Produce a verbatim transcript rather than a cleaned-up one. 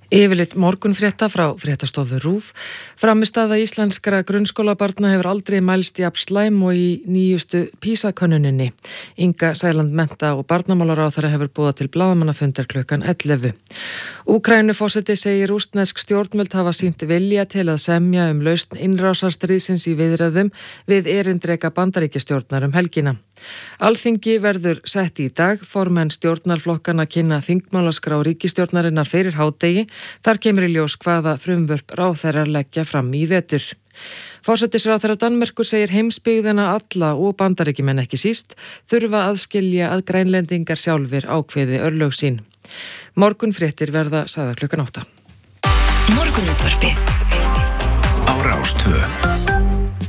Yfirleitt morgunfrétta frá fréttastofu RÚV. Frammistaða íslenskra grunnskólabarna hefur aldrei mælst jafn slæm og í nýjustu PISA-könnuninni. Inga Sæland mennta- og barnamálaráðherra hefur boðað til blaðamannafundar klukkan ellefu. Úkraínuforseti segir rússnesk stjórnvöld hafa sýnt vilja til að semja um lausn innrásarstríðsins í viðræðum við erindreka Bandaríkjastjórnar um helgina. Alþingi verður sett í dag, formenn stjórnarflokkana kynna þingmálaskrá ríkisstjórnarinnar fyrir hádegi, þar kemur í ljós hvaða frumvörp ráðherrar leggja fram í vetur. Forsætisráðherra Danmerkur segir heimsbyggðina alla og Bandaríkjumenn ekki síst þurfa að skilja að grænlendingar sjálfir ákveði örlög sín. Morgunfréttir verða sagðar klukkan átta. Morgunútvarpið á Rás tvö.